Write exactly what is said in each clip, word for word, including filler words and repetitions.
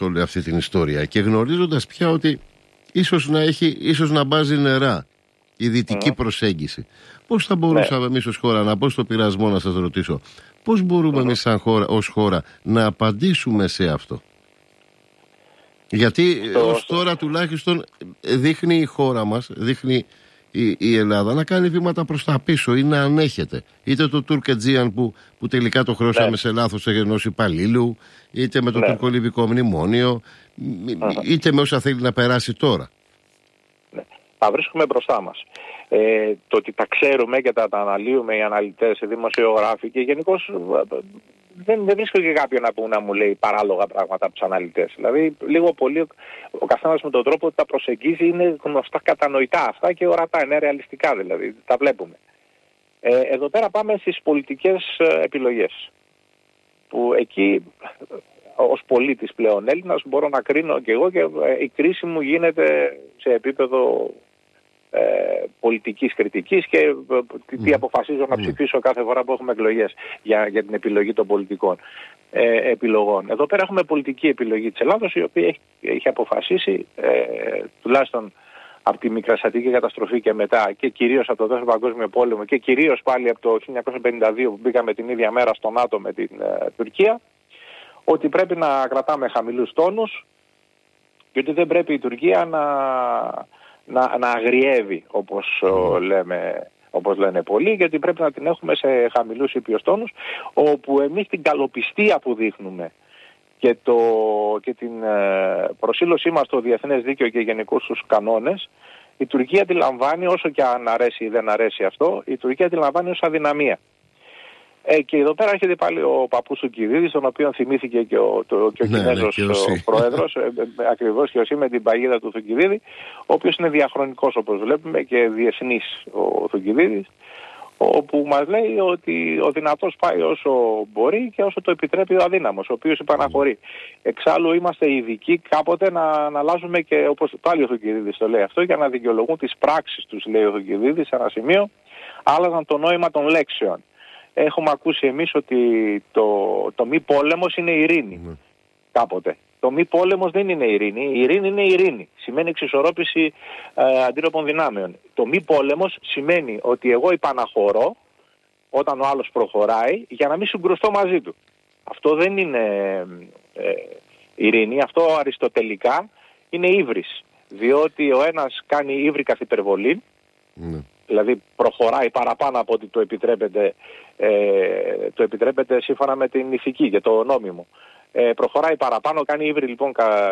όλη αυτή την ιστορία και γνωρίζοντας πια ότι ίσως να, έχει, ίσως να μπάζει νερά η δυτική mm. προσέγγιση, πώς θα μπορούσαμε ναι. εμείς ως χώρα, να πω στο πειρασμό να σας ρωτήσω, πώς μπορούμε mm. εμείς σαν χώρα, ως χώρα να απαντήσουμε σε αυτό? Γιατί το... ως τώρα τουλάχιστον δείχνει η χώρα μας, δείχνει η, η Ελλάδα να κάνει βήματα προς τα πίσω ή να ανέχεται. Είτε το Τουρκετζίαν που, που τελικά το χρώσαμε ναι. σε λάθος ενός υπαλλήλου, είτε με το ναι. τουρκολιβικό μνημόνιο, mm-hmm. είτε με όσα θέλει να περάσει τώρα. Ναι. Τα βρίσκουμε μπροστά μας. Ε, το ότι τα ξέρουμε και τα, τα αναλύουμε οι αναλυτές, οι δημοσιογράφοι και γενικώς δεν, δεν βρίσκω και κάποιον να, που να μου λέει παράλογα πράγματα από τους αναλυτές. Δηλαδή, λίγο πολύ ο καθένας με τον τρόπο ότι τα προσεγγίζει είναι γνωστά, κατανοητά αυτά και ορατά, είναι ρεαλιστικά δηλαδή, τα βλέπουμε. Ε, εδώ πέρα πάμε στις πολιτικές επιλογές. Που εκεί, ως πολίτης πλέον Έλληνας, μπορώ να κρίνω και εγώ και η κρίση μου γίνεται σε επίπεδο Ε, πολιτικής κριτικής και ε, τι, τι αποφασίζω να ψηφίσω κάθε φορά που έχουμε εκλογές για, για την επιλογή των πολιτικών ε, επιλογών. Εδώ πέρα έχουμε πολιτική επιλογή της Ελλάδος, η οποία έχει, έχει αποφασίσει ε, τουλάχιστον από τη μικρασιατική καταστροφή και μετά και κυρίως από το Δεύτερο Παγκόσμιο Πόλεμο και κυρίως πάλι από το χίλια εννιακόσια πενήντα δύο που μπήκαμε την ίδια μέρα στο ΝΑΤΟ με την ε, Τουρκία, ότι πρέπει να κρατάμε χαμηλούς τόνους και ότι δεν πρέπει η Τουρκία να Να, να αγριεύει όπως, mm. λέμε, όπως λένε πολλοί, γιατί πρέπει να την έχουμε σε χαμηλούς ήπιους τόνους, όπου εμείς την καλοπιστία που δείχνουμε και, το, και την ε, προσήλωσή μας στο διεθνές δίκαιο και γενικώς στους κανόνες, η Τουρκία αντιλαμβάνει, όσο και αν αρέσει ή δεν αρέσει αυτό, η Τουρκία αντιλαμβάνει ως αδυναμία. Ε, και εδώ πέρα έρχεται πάλι ο παππούς του Κηδίδης, τον οποίο θυμήθηκε και ο, το, και ο ναι, Κινέζος ναι, ο πρόεδρος, ε, ε, ακριβώς και όσοι με την παγίδα του Θουκυδίδη, ο οποίος είναι διαχρονικός όπως βλέπουμε και διεθνής ο Θουκυδίδης, όπου μας λέει ότι ο δυνατός πάει όσο μπορεί και όσο το επιτρέπει ο αδύναμος, ο οποίος υπαναχωρεί. Εξάλλου είμαστε ειδικοί κάποτε να, να αλλάζουμε και, όπως πάλι ο Θουκυδίδης το λέει αυτό, για να δικαιολογούν τις πράξεις τους, λέει ο Θουκυδίδης σε ένα σημείο, άλλαζαν το νόημα των λέξεων. Έχουμε ακούσει εμείς ότι το, το μη πόλεμος είναι ειρήνη mm. κάποτε. Το μη πόλεμος δεν είναι ειρήνη. Η ειρήνη είναι ειρήνη. Σημαίνει εξισορρόπηση ε, αντίρροπων δυνάμεων. Το μη πόλεμος σημαίνει ότι εγώ υπαναχωρώ όταν ο άλλος προχωράει για να μην συγκρουστώ μαζί του. Αυτό δεν είναι ε, ειρήνη. Αυτό αριστοτελικά είναι ύβρις. Διότι ο ένας κάνει ύβρι καθ' υπερβολή. Mm. Δηλαδή προχωράει παραπάνω από ότι το επιτρέπεται, ε, το επιτρέπεται σύμφωνα με την ηθική και το νόμιμο. Ε, προχωράει παραπάνω, κάνει ύβρι λοιπόν, κα,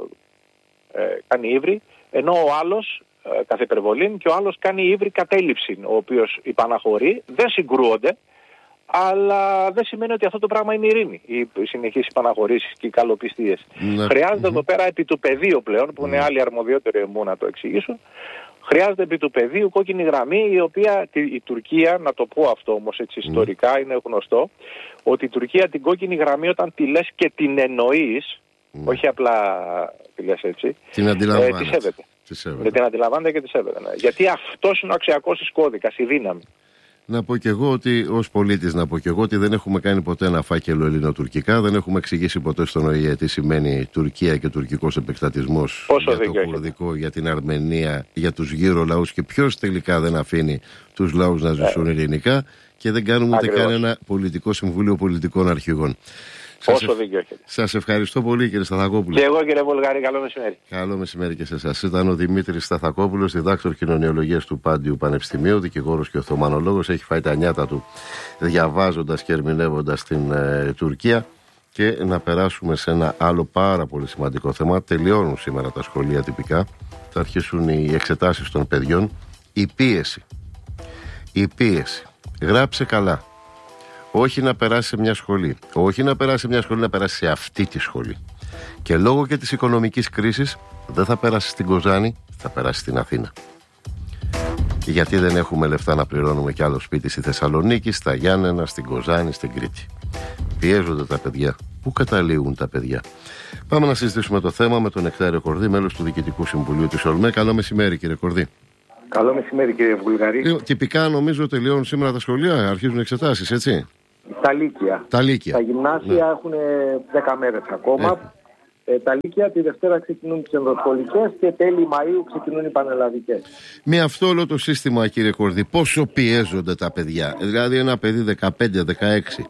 ε, κάνει ύβρι, ενώ ο άλλος ε, καθ' υπερβολήν και ο άλλος κάνει ύβρι κατέληψη, ο οποίος υπαναχωρεί, δεν συγκρούονται, αλλά δεν σημαίνει ότι αυτό το πράγμα είναι ειρήνη, οι συνεχείς υπαναχωρήσεις και οι καλοπιστίες. Ναι. Χρειάζεται mm-hmm. εδώ πέρα επί του πεδίου πλέον, που mm. είναι άλλοι αρμοδιότεροι μου να το εξηγήσουν, χρειάζεται επί του πεδίου κόκκινη γραμμή, η οποία η Τουρκία, να το πω αυτό όμως έτσι ιστορικά, mm. είναι γνωστό, ότι η Τουρκία την κόκκινη γραμμή όταν τη λες και την εννοείς, mm. όχι απλά τη λες έτσι, την αντιλαμβάνεται. Ε, τη σέβεται. Τη σέβεται. Την αντιλαμβάνεται και τη σέβεται. Ναι. Γιατί αυτός είναι ο αξιακός της κώδικας, η δύναμη. Να πω και εγώ ότι, ως πολίτης, να πω και εγώ ότι δεν έχουμε κάνει ποτέ ένα φάκελο ελληνοτουρκικά, δεν έχουμε εξηγήσει ποτέ στον ΟΗΕ τι σημαίνει Τουρκία και τουρκικός επεκτατισμός για το κουρδικό, για την Αρμενία, για τους γύρω λαούς και ποιος τελικά δεν αφήνει τους λαούς να ζήσουν ελληνικά και δεν κάνουμε ούτε κανένα πολιτικό συμβούλιο πολιτικών αρχηγών. Σας, Όσο δίκιο έχετε. Σας ευχαριστώ πολύ κύριε Σταθακόπουλο. Και εγώ κύριε Βουλγαρή, καλό μεσημέρι. Καλό μεσημέρι και σε εσάς. Ήταν ο Δημήτρης Σταθακόπουλος, διδάκτορ κοινωνιολογίας του Πάντιου Πανεπιστημίου, δικηγόρος και οθωμανολόγος. Έχει φάει τα νιάτα του διαβάζοντας και ερμηνεύοντας την ε, Τουρκία. Και να περάσουμε σε ένα άλλο πάρα πολύ σημαντικό θέμα. Τελειώνουν σήμερα τα σχολεία τυπικά. Θα αρχίσουν οι εξετάσεις των παιδιών. Η πίεση. Η πίεση. Γράψε καλά. Όχι να περάσει σε μια σχολή. Όχι να περάσει σε μια σχολή, να περάσει σε αυτή τη σχολή. Και λόγω και της οικονομικής κρίσης δεν θα περάσει στην Κοζάνη, θα περάσει στην Αθήνα. Γιατί δεν έχουμε λεφτά να πληρώνουμε κι άλλο σπίτι στη Θεσσαλονίκη, στα Γιάννενα, στην Κοζάνη, στην Κρήτη. Πιέζονται τα παιδιά. Πού καταλήγουν τα παιδιά? Πάμε να συζητήσουμε το θέμα με τον Νεκτάριο Κορδί, μέλος του Διοικητικού Συμβουλίου της ΟΛΜΕ. Καλό μεσημέρι κύριε Κορδί. Καλό μεσημέρι κύριε Βουλγαρή. Τυπικά νομίζω τελειώνουν σήμερα τα σχολεία, αρχίζουν εξετάσεις, έτσι. Τα λύκεια. Τα λύκεια. Τα γυμνάσια ναι. έχουν δέκα μέρες ακόμα. Ε, τα Λύκεια τη Δευτέρα ξεκινούν τις ενδοσχολικές και τέλη Μαΐου ξεκινούν οι πανελλαδικές. Με αυτό όλο το σύστημα, κύριε Κορδί, πόσο πιέζονται τα παιδιά? Δηλαδή ένα παιδί δεκαπέντε δεκαέξι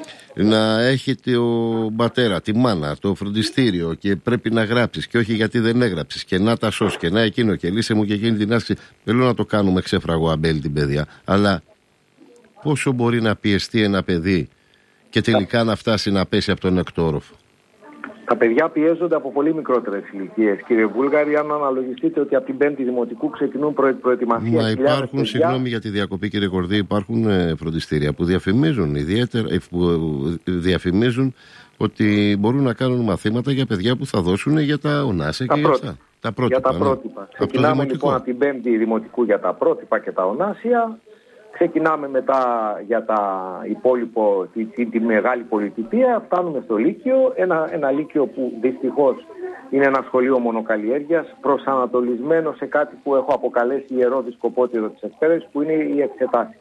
να έχει τον πατέρα, τη μάνα, το φροντιστήριο και πρέπει να γράψεις και όχι γιατί δεν έγραψες και να τα σώσεις και να εκείνο και λύσε μου και εκείνη την άσκηση. Δεν λέω να το κάνουμε ξέφραγο αμπέλ την παιδιά, αλλά πόσο μπορεί να πιεστεί ένα παιδί και τελικά να φτάσει να πέσει από τον έκτο όροφο? Τα παιδιά πιέζονται από πολύ μικρότερες ηλικίες, κύριε Βούλγαρη. Αν αναλογιστείτε ότι από την πέμπτη δημοτικού ξεκινούν προ... προετοιμασία. Μα υπάρχουν, παιδιά... συγγνώμη για τη διακοπή, κύριε Κορδί, υπάρχουν ε, φροντιστήρια που διαφημίζουν, ιδιαίτερα, ε, που ε, διαφημίζουν ότι μπορούν να κάνουν μαθήματα για παιδιά που θα δώσουν για τα ονάσια και για αυτά. Τα πρότυπα, για τα πρότυπα. Ναι. Ξεκινάμε λοιπόν από την πέμπτη δημοτικού για τα πρότυπα και τα ονάσια. Ξεκινάμε μετά για τα υπόλοιπο, τη, τη, τη μεγάλη πολιτυπία, φτάνουμε στο Λύκειο, ένα, ένα Λύκειο που δυστυχώς είναι ένα σχολείο μονοκαλλιέργειας, προσανατολισμένο σε κάτι που έχω αποκαλέσει ιερό δισκοπότηρο της εκπαίδευσης, που είναι οι εξετάσεις.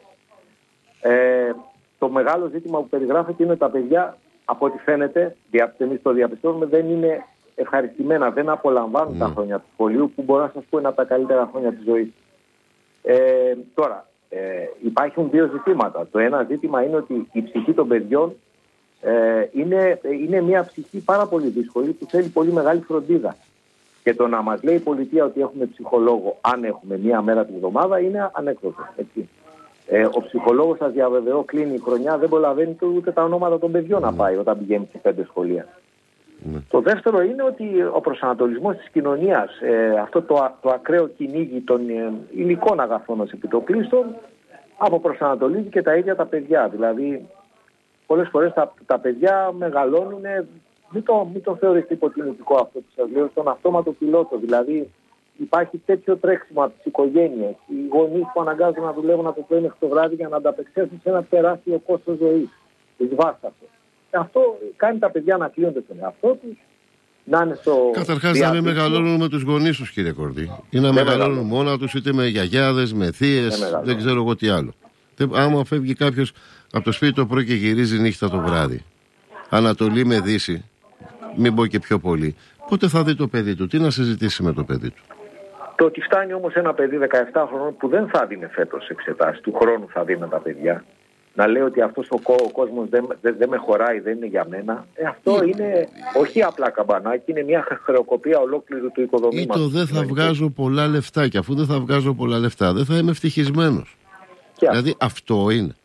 Ε, το μεγάλο ζήτημα που περιγράφεται είναι ότι τα παιδιά, από ό,τι φαίνεται, εμείς το διαπιστώνουμε, δεν είναι ευχαριστημένα, δεν απολαμβάνουν mm. τα χρόνια του σχολείου, που μπορώ να σας πω είναι από τα καλύτερα χρόνια της ζωής. Ε, τώρα, Ε, υπάρχουν δύο ζητήματα. Το ένα ζήτημα είναι ότι η ψυχή των παιδιών ε, είναι, είναι μια ψυχή πάρα πολύ δύσκολη που θέλει πολύ μεγάλη φροντίδα. Και το να μας λέει η πολιτεία ότι έχουμε ψυχολόγο αν έχουμε μία μέρα την εβδομάδα είναι ανέκδοτο. Ε, ο ψυχολόγος, σας διαβεβαιώ, κλείνει η χρονιά, δεν προλαβαίνει ούτε τα ονόματα των παιδιών να πάει όταν πηγαίνει σε πέντε σχολεία. Mm. Το δεύτερο είναι ότι ο προσανατολισμός της κοινωνίας, ε, αυτό το, το ακραίο κυνήγι των ε, υλικών αγαθών ως επιτοπλίστων, αποπροσανατολίζει και τα ίδια τα παιδιά. Δηλαδή, πολλές φορές τα, τα παιδιά μεγαλώνουν, μην το, μην το θεωρείτε υποτιμητικό αυτό που σας λέω, στον αυτόματο πιλότο. Δηλαδή, υπάρχει τέτοιο τρέξιμο από τις οικογένειες, οι γονείς που αναγκάζουν να δουλεύουν από το πρωί μέχρι το βράδυ για να ανταπεξέλθουν σε ένα τεράστιο κόστος ζωής, δυσβάσταχτο. Αυτό κάνει τα παιδιά να κλείονται στον εαυτό τους, να είναι στο. Καταρχάς να μην μεγαλώνουν με τους γονείς τους, κύριε Κορδί. Ή να μεγαλώνουν μόνα τους, είτε με γιαγιάδες, με θείες, δεν, δεν ξέρω εγώ τι άλλο. Άμα φεύγει κάποιος από το σπίτι το πρωί και γυρίζει νύχτα το βράδυ, Ανατολή με Δύση, μην πω και πιο πολύ, πότε θα δει το παιδί του, τι να συζητήσει με το παιδί του? Το ότι φτάνει όμως ένα παιδί δεκαεπτά χρονών που δεν θα δίνει φέτος εξετάσεις, του χρόνου θα δίνει τα παιδιά, να λέει ότι αυτός ο, κο, ο κόσμος δεν, δεν, δεν με χωράει, δεν είναι για μένα, ε, αυτό είναι όχι απλά καμπανάκι, είναι μια χρεοκοπία ολόκληρου του οικοδομήματος. Ή το δεν θα βγάζω πολλά λεφτά, και αφού δεν θα βγάζω πολλά λεφτά δεν θα είμαι ευτυχισμένος. Και δηλαδή αυτό, αυτό είναι.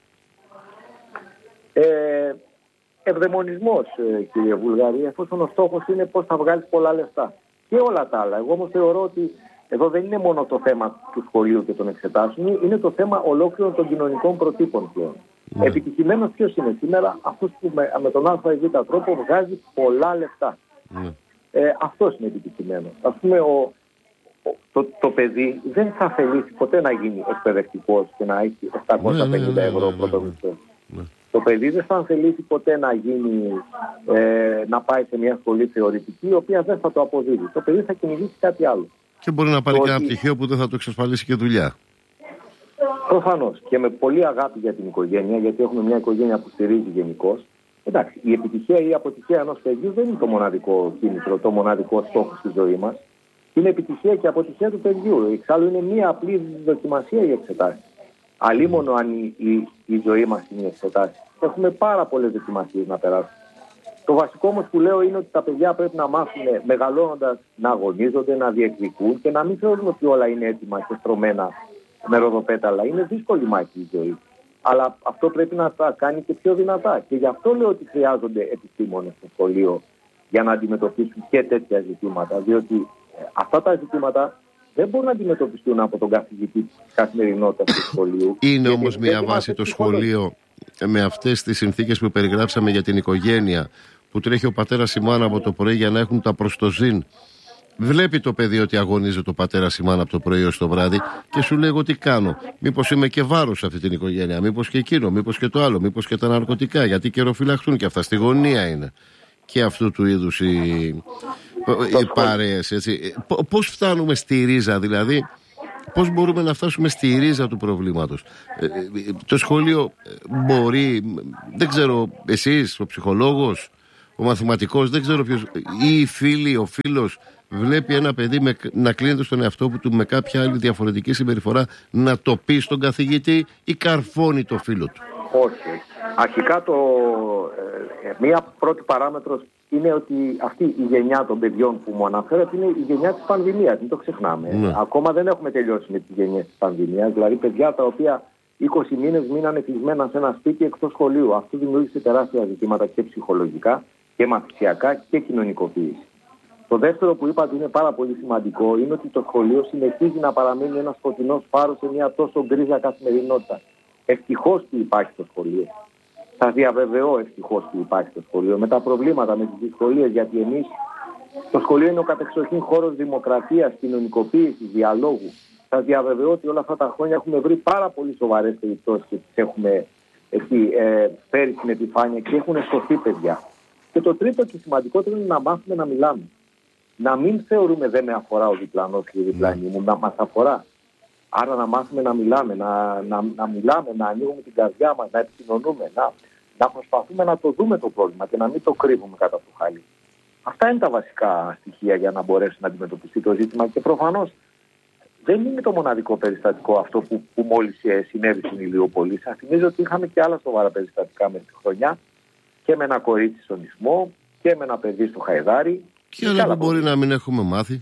Ε, ευδαιμονισμός, ε, κύριε Βουλγαρή, εφόσον ο στόχος είναι πώς θα βγάλεις πολλά λεφτά. Και όλα τα άλλα. Εγώ όμως θεωρώ ότι εδώ δεν είναι μόνο το θέμα του σχολείου και των εξετάσεων, είναι το θέμα ολόκληρων των κοινωνικών προτύπων πλέον. Mm. Επιτυχημένος ποιος είναι σήμερα? Αυτός που με, με τον α ή β τρόπο βγάζει πολλά λεφτά. Mm. Ε, αυτός είναι επιτυχημένος. Ας πούμε, ο, ο, το, το παιδί δεν θα θελήσει ποτέ να γίνει εκπαιδευτικός και να έχει επτακόσια πενήντα ευρώ πρωτομισθό. Το παιδί δεν θα θελήσει ποτέ να γίνει, ε, να πάει σε μια σχολή θεωρητική, η οποία δεν θα το αποδίδει. Το παιδί θα κυνηγήσει κάτι άλλο. Και μπορεί να πάρει το και ένα ότι... πτυχίο που δεν θα το εξασφαλίσει και δουλειά. Προφανώς. Και με πολύ αγάπη για την οικογένεια, γιατί έχουμε μια οικογένεια που στηρίζει γενικώς. Εντάξει, η επιτυχία ή η αποτυχία ενός παιδιού δεν είναι το μοναδικό κίνητρο, το μοναδικό στόχο στη ζωή μας. Είναι επιτυχία και αποτυχία του παιδιού. Εξάλλου είναι μια απλή δοκιμασία η εξετάσεις. Αλίμονο αν η, η, η ζωή μας είναι η εξετάσεις. Έχουμε πάρα πολλές δοκιμασίες να περάσουμε. Το βασικό όμως που λέω είναι ότι τα παιδιά πρέπει να μάθουν μεγαλώνοντας να αγωνίζονται, να διεκδικούν και να μην θεωρούν ότι όλα είναι έτοιμα και στρωμένα με ροδοπέταλα. Είναι δύσκολη μάχη η ζωή. Αλλά αυτό πρέπει να τα κάνει και πιο δυνατά. Και γι' αυτό λέω ότι χρειάζονται επιστήμονες στο σχολείο για να αντιμετωπίσουν και τέτοια ζητήματα. Διότι αυτά τα ζητήματα δεν μπορούν να αντιμετωπιστούν από τον καθηγητή της καθημερινότητας του σχολείου. Είναι όμως μια βάση το σχολείο με αυτές τις συνθήκες που περιγράψαμε για την οικογένεια, που τρέχει ο πατέρας η μάνα από το πρωί για να έχουν τα προστοζήν. Βλέπει το παιδί ότι αγωνίζεται ο πατέρας η μάνα από το πρωί ως το βράδυ και σου λέει εγώ τι κάνω. Μήπως είμαι και βάρος σε αυτή την οικογένεια, μήπως και εκείνο, μήπως και το άλλο, μήπως και τα ναρκωτικά, γιατί καιροφυλαχτούν και αυτά στη γωνία είναι. Και αυτού του είδους οι, οι παρέες, έτσι. Πώς φτάνουμε στη ρίζα, δηλαδή, πώς μπορούμε να φτάσουμε στη ρίζα του προβλήματος? Ε, το σχολείο μπορεί, δεν ξέρω, εσείς, ο ψυχολόγος, ο μαθηματικός, δεν ξέρω ποιος, ή η φίλη, ο φίλος βλέπει ένα παιδί με, να κλείνεται στον εαυτό του με κάποια άλλη διαφορετική συμπεριφορά, να το πει στον καθηγητή ή καρφώνει το φίλο του? Όχι. Αρχικά το, ε, μία πρώτη παράμετρος είναι ότι αυτή η γενιά των παιδιών που μου αναφέρατε είναι η γενιά της πανδημίας, μην το ξεχνάμε. Ναι. Ακόμα δεν έχουμε τελειώσει με τις γενιές της πανδημίας, δηλαδή παιδιά τα οποία είκοσι μήνες μείνανε κλεισμένα σε ένα σπίτι εκτός σχολείου. Αυτό δημιούργησε τεράστια ζητήματα και ψυχολογικά και μαθησιακά και κοινωνικοποίηση. Το δεύτερο που είπα ότι είναι πάρα πολύ σημαντικό είναι ότι το σχολείο συνεχίζει να παραμείνει ένας φωτεινός φάρος σε μια τόσο γκρίζα καθημερινότητα. Ευτυχώς που υπάρχει το σχολείο. Θα διαβεβαιώ ευτυχώς που υπάρχει το σχολείο. Με τα προβλήματα, με τις δυσκολίες, γιατί εμείς το σχολείο είναι ο κατεξοχήν χώρος δημοκρατίας, κοινωνικοποίησης, διαλόγου. Θα διαβεβαιώ ότι όλα αυτά τα χρόνια έχουμε βρει πάρα πολύ σοβαρές περιπτώσεις και τις έχουμε εκεί, ε, φέρει στην επιφάνεια και έχουν σωθεί παιδιά. Και το τρίτο και σημαντικότερο είναι να μάθουμε να μιλάμε. Να μην θεωρούμε δεν με αφορά ο διπλανός και η διπλανή μου, να μας αφορά. Άρα να μάθουμε να μιλάμε, να, να, να μιλάμε, να ανοίγουμε την καρδιά μας, να επικοινωνούμε, να, να προσπαθούμε να το δούμε το πρόβλημα και να μην το κρύβουμε κάτω από το χαλί. Αυτά είναι τα βασικά στοιχεία για να μπορέσει να αντιμετωπιστεί το ζήτημα και προφανώς δεν είναι το μοναδικό περιστατικό αυτό που, που μόλις συνέβη στην Ηλιούπολη. Σας θυμίζω ότι είχαμε και άλλα σοβαρά περιστατικά με τη χρονιά και με ένα κορίτσι στον Ισθμό και με ένα παιδί στο Χαϊδάρι. Και άλλα που μπορεί να μην έχουμε μάθει.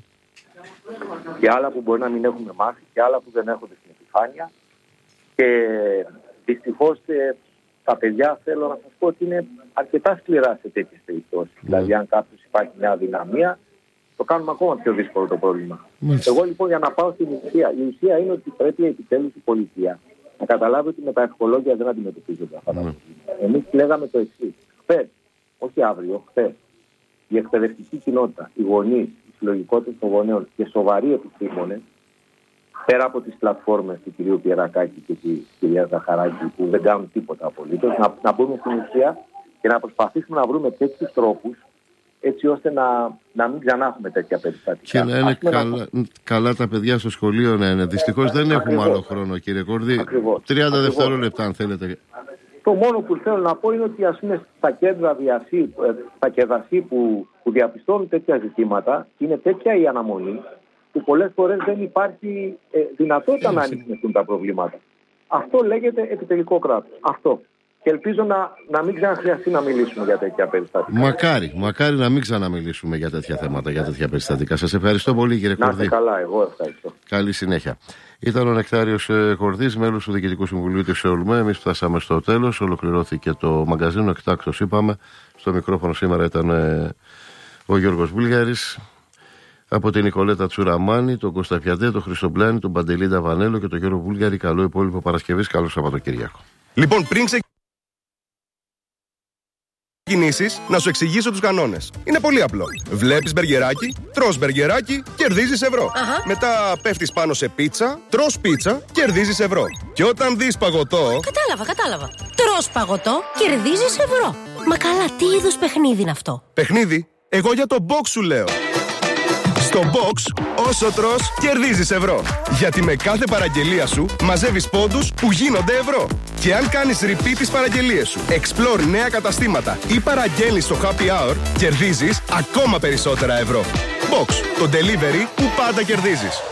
Και άλλα που μπορεί να μην έχουμε μάθει και άλλα που δεν έρχονται στην επιφάνεια. Και δυστυχώς τα παιδιά, θέλω να σας πω ότι είναι αρκετά σκληρά σε τέτοιες περιπτώσεις. Mm. Δηλαδή, αν κάποιος υπάρχει μια αδυναμία, το κάνουμε ακόμα πιο δύσκολο το πρόβλημα. Mm. Εγώ λοιπόν, για να πάω στην ουσία, η ουσία είναι ότι πρέπει επιτέλους η πολιτεία να καταλάβει ότι με τα ευχολόγια δεν αντιμετωπίζονται αυτά τα mm. προβλήματα. Εμείς λέγαμε το εξής. Χθες, όχι αύριο, χθες, η εκπαιδευτική κοινότητα, οι γονείς, οι συλλογικότητες των γονέων και σοβαροί επιστήμονες, πέρα από τις πλατφόρμες του κυρίου Πιερακάκη και της κυρίας Ζαχαράκη που δεν κάνουν τίποτα απολύτως, να, να μπούμε στην ουσία και να προσπαθήσουμε να βρούμε τέτοιους τρόπους έτσι ώστε να, να μην ξανά έχουμε τέτοια περιστατικά. Και να είναι καλά, να... καλά τα παιδιά στο σχολείο να είναι. Δυστυχώς δεν Ακριβώς. έχουμε άλλο χρόνο, κύριε Κορδί. Ακριβώς. τριάντα Ακριβώς. δευτερόλεπτα αν θέλετε. Το μόνο που θέλω να πω είναι ότι ας πούμε στα κέντρα διασύ, στα κεδασί που, που διαπιστώνουν τέτοια ζητήματα είναι τέτοια η αναμονή που πολλές φορές δεν υπάρχει ε, δυνατότητα να ανοιχνευτούν τα προβλήματα. Αυτό λέγεται επιτελικό κράτος. Αυτό. Και ελπίζω να, να μην ξαναχρειαστεί να μιλήσουμε για τέτοια περιστατικά. Μακάρι, μακάρι να μην ξαναμιλήσουμε για τέτοια θέματα, για τέτοια περιστατικά. Σας ευχαριστώ πολύ, κύριε Κορδί. Να είστε καλά, εγώ ευχαριστώ. Καλή συνέχεια. Ήταν ο Νεκτάριος Κορδής, μέλος του Διοικητικού Συμβουλίου της ΕΟΛΜΕ. Εμείς φτάσαμε στο τέλος. Ολοκληρώθηκε το μαγκαζίνο. Εκτάκτως είπαμε. Στο μικρόφωνο σήμερα ήταν ε, ο Γιώργος Βούλγαρης. Από την Νικολέτα Τσουραμάνη, τον Κώστα Πιατέ, τον Χριστομπλάνη, τον Παντελίντα Βανέλο και τον Γιώργο Βούλγαρη. Καλό υπόλοιπο Παρασκευής. Καλό Σαββατοκύριακο. Λοιπόν, πριν ξεκινήσεις, να σου εξηγήσω τους κανόνες. Είναι πολύ απλό. Βλέπεις μπεργκεράκι, τρως μπεργκεράκι, κερδίζεις ευρώ. Uh-huh. Μετά πέφτεις πάνω σε πίτσα, τρως πίτσα, κερδίζεις ευρώ. Και όταν δεις παγωτό. Κατάλαβα, κατάλαβα. Τρως παγωτό, κερδίζεις ευρώ. Μα καλά, τι είδους παιχνίδι είναι αυτό? Παιχνίδι? Εγώ για το box σου λέω. Στο box, όσο τρως, κερδίζεις ευρώ. Γιατί με κάθε παραγγελία σου μαζεύεις πόντους που γίνονται ευρώ. Και αν κάνεις repeat τις παραγγελίες σου, explore νέα καταστήματα ή παραγγέλνεις στο happy hour, κερδίζεις ακόμα περισσότερα ευρώ. Box, το delivery που πάντα κερδίζεις.